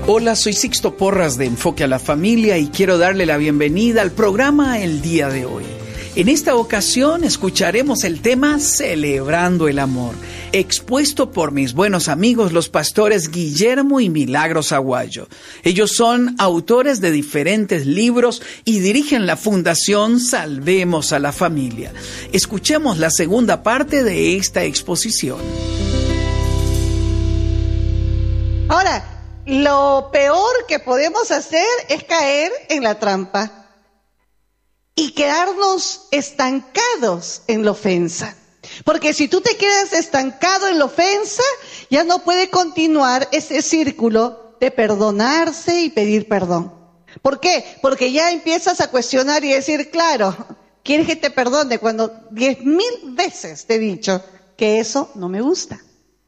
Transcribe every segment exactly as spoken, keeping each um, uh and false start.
Hola, soy Sixto Porras de Enfoque a la Familia y quiero darle la bienvenida al programa el día de hoy. En esta ocasión escucharemos el tema Celebrando el Amor, expuesto por mis buenos amigos los pastores Guillermo y Milagros Aguayo. Ellos son autores de diferentes libros y dirigen la Fundación Salvemos a la Familia. Escuchemos la segunda parte de esta exposición. Ahora, lo peor que podemos hacer es caer en la trampa y quedarnos estancados en la ofensa. Porque si tú te quedas estancado en la ofensa, ya no puede continuar ese círculo de perdonarse y pedir perdón. ¿Por qué? Porque ya empiezas a cuestionar y decir, claro, ¿quieres que te perdone cuando diez mil veces te he dicho que eso no me gusta?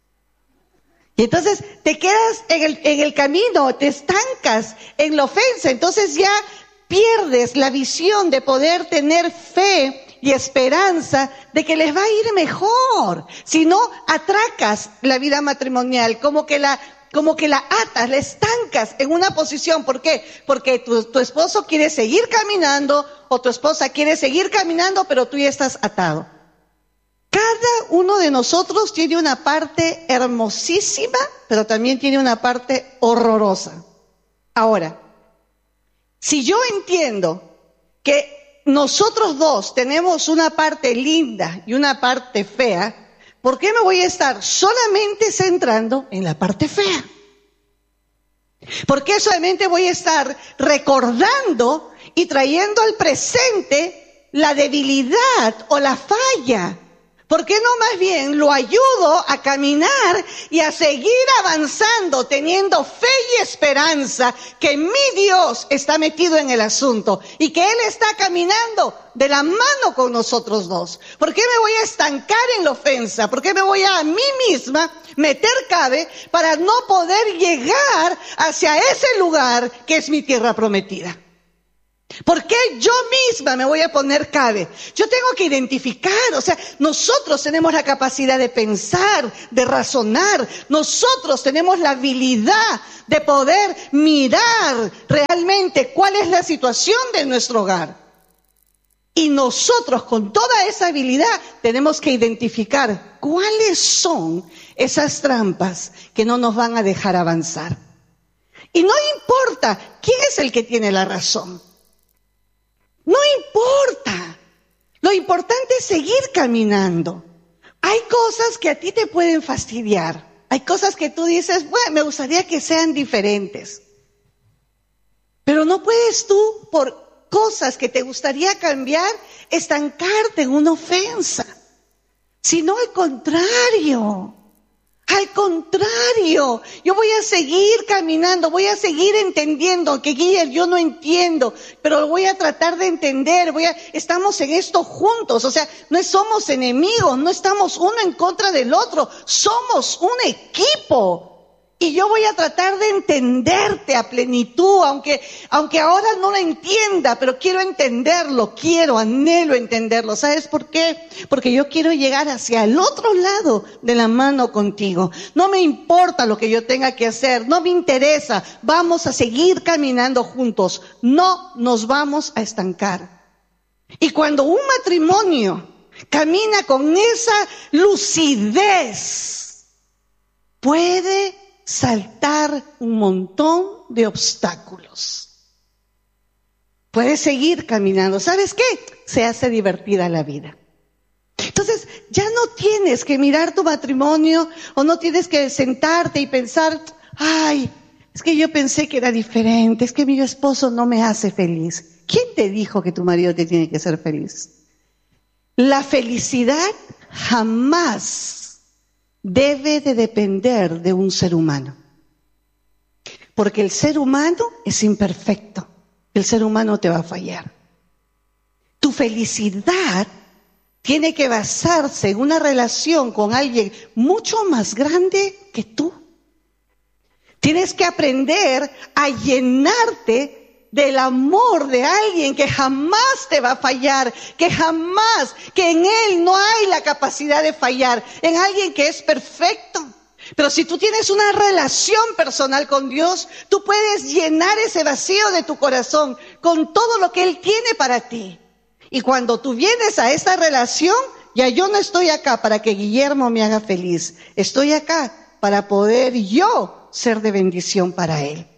Y entonces te quedas en el, en el camino, te estancas en la ofensa, entonces ya pierdes la visión de poder tener fe y esperanza de que les va a ir mejor. Si no, atracas la vida matrimonial, como que la, como que la atas, la estancas en una posición. ¿Por qué? Porque tu, tu esposo quiere seguir caminando o tu esposa quiere seguir caminando, pero tú ya estás atado. Cada uno de nosotros tiene una parte hermosísima, pero también tiene una parte horrorosa. Ahora, si yo entiendo que nosotros dos tenemos una parte linda y una parte fea, ¿por qué me voy a estar solamente centrando en la parte fea? ¿Por qué solamente voy a estar recordando y trayendo al presente la debilidad o la falla? ¿Por qué no más bien lo ayudo a caminar y a seguir avanzando, teniendo fe y esperanza que mi Dios está metido en el asunto y que Él está caminando de la mano con nosotros dos? ¿Por qué me voy a estancar en la ofensa? ¿Por qué me voy a, a mí misma meter cabe para no poder llegar hacia ese lugar que es mi tierra prometida? ¿Por qué yo misma me voy a poner cabe? Yo tengo que identificar, o sea, nosotros tenemos la capacidad de pensar, de razonar, nosotros tenemos la habilidad de poder mirar realmente cuál es la situación de nuestro hogar. Y nosotros con toda esa habilidad tenemos que identificar cuáles son esas trampas que no nos van a dejar avanzar. Y no importa quién es el que tiene la razón. No importa. Lo importante es seguir caminando. Hay cosas que a ti te pueden fastidiar. Hay cosas que tú dices, bueno, me gustaría que sean diferentes. Pero no puedes tú, por cosas que te gustaría cambiar, estancarte en una ofensa. Sino al contrario. Al contrario, yo voy a seguir caminando, voy a seguir entendiendo, que Guillermo, yo no entiendo, pero lo voy a tratar de entender, voy a, estamos en esto juntos, o sea, no somos enemigos, no estamos uno en contra del otro, somos un equipo. Y yo voy a tratar de entenderte a plenitud, aunque, aunque ahora no lo entienda, pero quiero entenderlo, quiero, anhelo entenderlo. ¿Sabes por qué? Porque yo quiero llegar hacia el otro lado de la mano contigo. No me importa lo que yo tenga que hacer, no me interesa. Vamos a seguir caminando juntos, no nos vamos a estancar. Y cuando un matrimonio camina con esa lucidez, puede saltar un montón de obstáculos. Puedes seguir caminando. ¿Sabes qué? Se hace divertida la vida. Entonces, ya no tienes que mirar tu matrimonio o no tienes que sentarte y pensar, ay, es que yo pensé que era diferente, es que mi esposo no me hace feliz. ¿Quién te dijo que tu marido te tiene que hacer feliz? La felicidad jamás debe de depender de un ser humano. Porque el ser humano es imperfecto. El ser humano te va a fallar. Tu felicidad tiene que basarse en una relación con alguien mucho más grande que tú. Tienes que aprender a llenarte del amor de alguien que jamás te va a fallar, que jamás, que en él no hay la capacidad de fallar, en alguien que es perfecto. Pero si tú tienes una relación personal con Dios, tú puedes llenar ese vacío de tu corazón con todo lo que Él tiene para ti. Y cuando tú vienes a esta relación, ya yo no estoy acá para que Guillermo me haga feliz. Estoy acá para poder yo ser de bendición para él.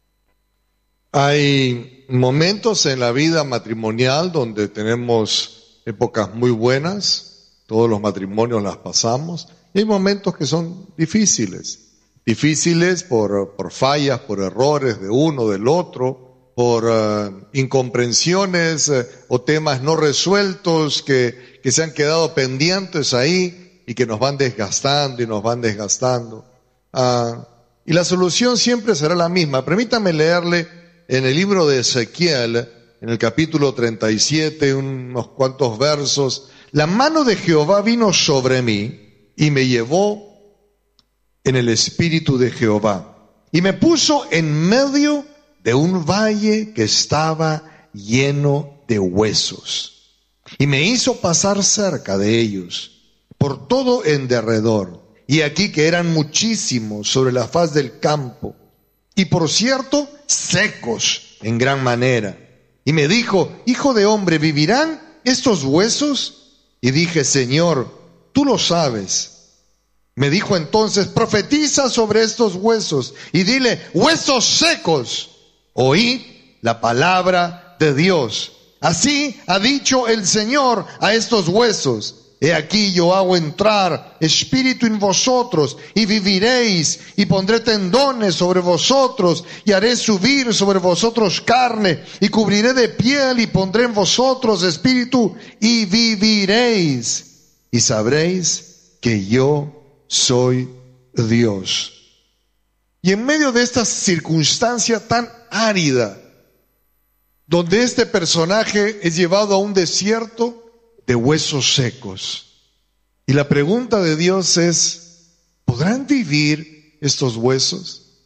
Hay momentos en la vida matrimonial donde tenemos épocas muy buenas, todos los matrimonios las pasamos, y hay momentos que son difíciles, difíciles por, por fallas, por errores de uno, del otro, por uh, incomprensiones uh, o temas no resueltos que, que se han quedado pendientes ahí y que nos van desgastando y nos van desgastando. Uh, y la solución siempre será la misma. Permítame leerle en el libro de Ezequiel, en el capítulo treinta y siete, unos cuantos versos. La mano de Jehová vino sobre mí y me llevó en el espíritu de Jehová y me puso en medio de un valle que estaba lleno de huesos y me hizo pasar cerca de ellos por todo en derredor, y aquí que eran muchísimos sobre la faz del campo, y por cierto secos en gran manera. Y me dijo: hijo de hombre, ¿vivirán estos huesos? Y dije: Señor, tú lo sabes. Me dijo entonces: profetiza sobre estos huesos y dile: huesos secos, oíd la palabra de Dios. Así ha dicho el Señor a estos huesos: he aquí yo hago entrar espíritu en vosotros y viviréis, y pondré tendones sobre vosotros y haré subir sobre vosotros carne y cubriré de piel y pondré en vosotros espíritu y viviréis y sabréis que yo soy Dios. Y en medio de esta circunstancia tan árida, donde este personaje es llevado a un desierto de huesos secos, y la pregunta de Dios es: ¿podrán vivir estos huesos?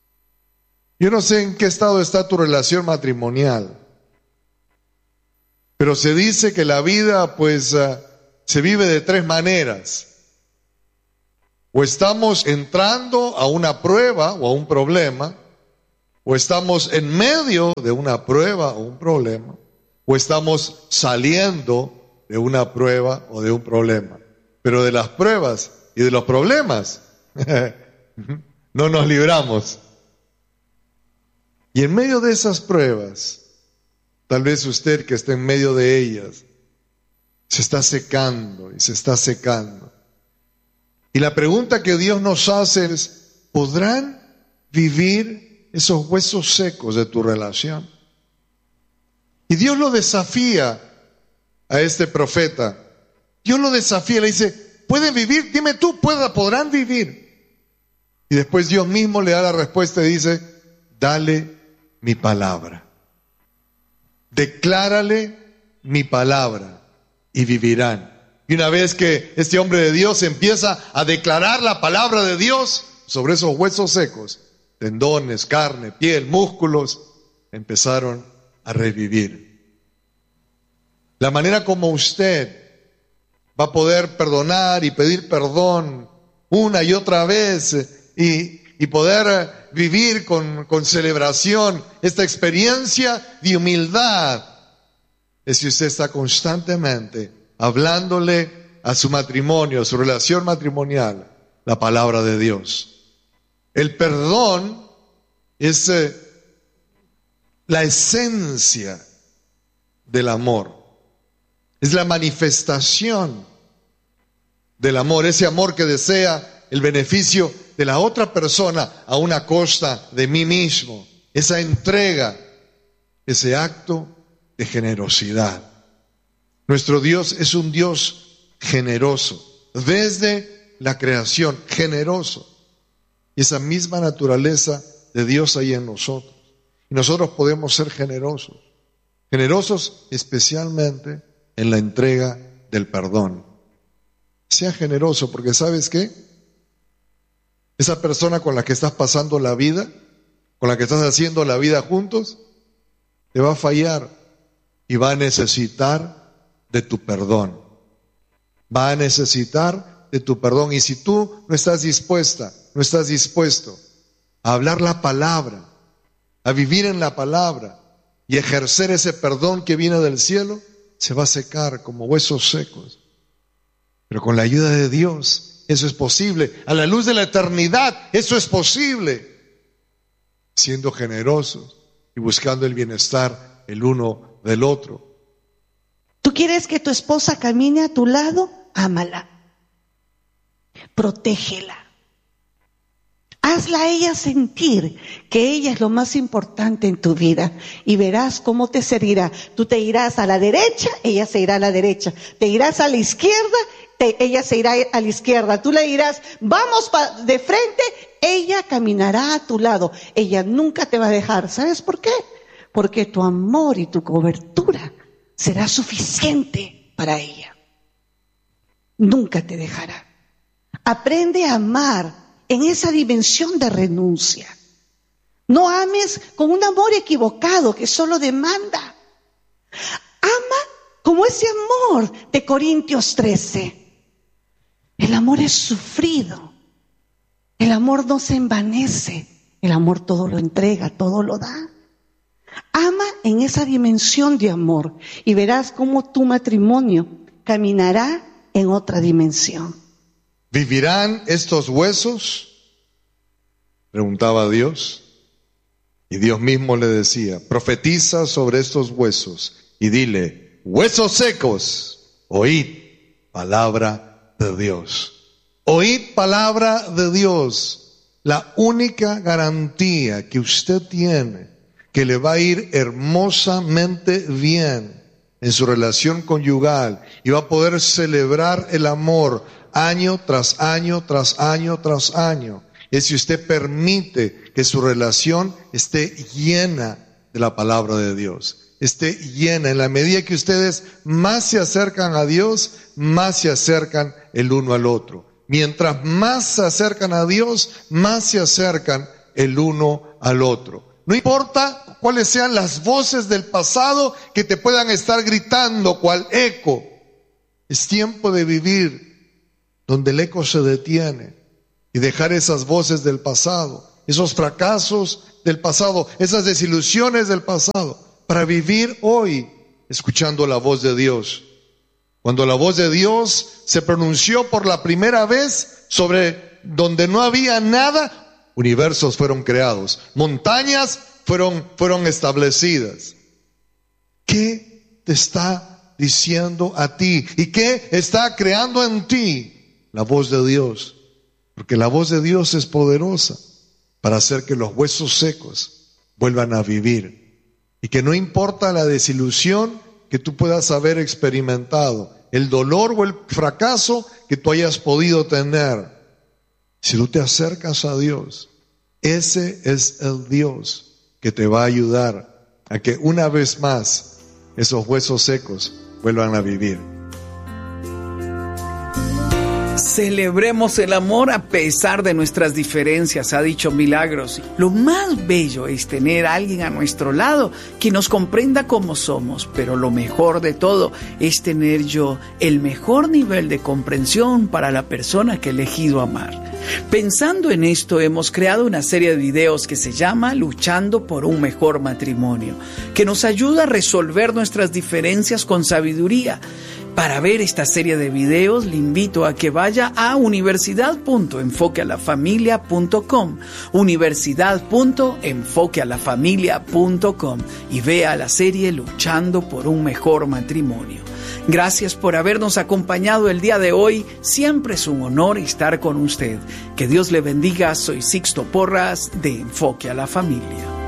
Yo no sé en qué estado está tu relación matrimonial, pero se dice que la vida pues uh, se vive de tres maneras. O estamos entrando a una prueba o a un problema, o estamos en medio de una prueba o un problema, o estamos saliendo de una prueba o de un problema. Pero de las pruebas y de los problemas no nos libramos. Y en medio de esas pruebas, tal vez usted que está en medio de ellas se está secando y se está secando. Y la pregunta que Dios nos hace es: ¿podrán vivir esos huesos secos de tu relación? Y Dios lo desafía a este profeta. Dios lo desafía, le dice: ¿pueden vivir? Dime tú, ¿pueda, ¿podrán vivir? Y después Dios mismo le da la respuesta y dice: dale mi palabra. Declárale mi palabra y vivirán. Y una vez que este hombre de Dios empieza a declarar la palabra de Dios sobre esos huesos secos, tendones, carne, piel, músculos, empezaron a revivir. La manera como usted va a poder perdonar y pedir perdón una y otra vez y, y poder vivir con, con celebración esta experiencia de humildad es si usted está constantemente hablándole a su matrimonio, a su relación matrimonial, la palabra de Dios. El perdón es eh, la esencia del amor. Es la manifestación del amor, ese amor que desea el beneficio de la otra persona a una costa de mí mismo. Esa entrega, ese acto de generosidad. Nuestro Dios es un Dios generoso, desde la creación, generoso. Y esa misma naturaleza de Dios hay en nosotros. Y nosotros podemos ser generosos, generosos especialmente en la entrega del perdón. Sea generoso, porque ¿sabes qué? Esa persona con la que estás pasando la vida, con la que estás haciendo la vida juntos, te va a fallar y va a necesitar de tu perdón. Va a necesitar de tu perdón. Y si tú no estás dispuesta, no estás dispuesto a hablar la palabra, a vivir en la palabra y ejercer ese perdón que viene del cielo, se va a secar como huesos secos. Pero con la ayuda de Dios, eso es posible. A la luz de la eternidad, eso es posible. Siendo generosos y buscando el bienestar el uno del otro. ¿Tú quieres que tu esposa camine a tu lado? Ámala. Protégela. Hazla a ella sentir que ella es lo más importante en tu vida y verás cómo te servirá. Tú te irás a la derecha, ella se irá a la derecha. Te irás a la izquierda, te, ella se irá a la izquierda. Tú le dirás, vamos pa, de frente, ella caminará a tu lado. Ella nunca te va a dejar. ¿Sabes por qué? Porque tu amor y tu cobertura será suficiente para ella. Nunca te dejará. Aprende a amar en esa dimensión de renuncia. No ames con un amor equivocado que solo demanda. Ama como ese amor de Corintios trece. El amor es sufrido. El amor no se envanece. El amor todo lo entrega, todo lo da. Ama en esa dimensión de amor y verás cómo tu matrimonio caminará en otra dimensión. ¿Vivirán estos huesos?, preguntaba Dios. Y Dios mismo le decía, profetiza sobre estos huesos y dile, huesos secos, oíd palabra de Dios. Oíd palabra de Dios. La única garantía que usted tiene que le va a ir hermosamente bien en su relación conyugal y va a poder celebrar el amor año tras año, tras año, tras año, es si usted permite que su relación esté llena de la palabra de Dios, esté llena. En la medida que ustedes más se acercan a Dios, más se acercan el uno al otro. Mientras más se acercan a Dios, más se acercan el uno al otro. No importa cuáles sean las voces del pasado que te puedan estar gritando cual eco. Es tiempo de vivir donde el eco se detiene y dejar esas voces del pasado, esos fracasos del pasado, esas desilusiones del pasado, para vivir hoy escuchando la voz de Dios. Cuando la voz de Dios se pronunció por la primera vez sobre donde no había nada, universos fueron creados, montañas fueron, fueron establecidas. ¿Qué te está diciendo a ti? ¿Y qué está creando en ti? La voz de Dios, porque la voz de Dios es poderosa para hacer que los huesos secos vuelvan a vivir y que no importa la desilusión que tú puedas haber experimentado, el dolor o el fracaso que tú hayas podido tener, si tú te acercas a Dios, ese es el Dios que te va a ayudar a que una vez más esos huesos secos vuelvan a vivir. Celebremos el amor a pesar de nuestras diferencias, ha dicho Milagros. Lo más bello es tener a alguien a nuestro lado que nos comprenda como somos, pero lo mejor de todo es tener yo el mejor nivel de comprensión para la persona que he elegido amar. Pensando en esto, hemos creado una serie de videos que se llama Luchando por un mejor matrimonio, que nos ayuda a resolver nuestras diferencias con sabiduría. Para ver esta serie de videos, le invito a que vaya a universidad punto enfoque a la familia punto com, universidad punto enfoque a la familia punto com, y vea la serie Luchando por un mejor matrimonio. Gracias por habernos acompañado el día de hoy. Siempre es un honor estar con usted. Que Dios le bendiga. Soy Sixto Porras de Enfoque a la Familia.